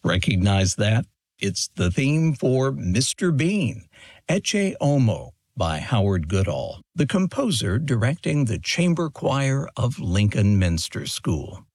Recognize that? It's the theme for Mr. Bean, Ecce Homo by Howard Goodall, the composer directing the chamber choir of Lincoln Minster School.